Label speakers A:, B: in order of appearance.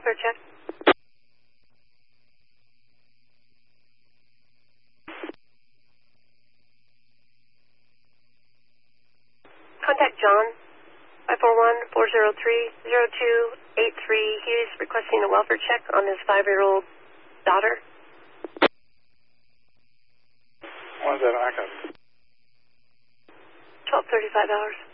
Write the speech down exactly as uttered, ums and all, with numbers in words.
A: welfare check. Contact John, five four one, four zero three, zero two eight three. He's requesting a welfare check on his five-year-old daughter.
B: When's that I got?
A: twelve thirty-five hours.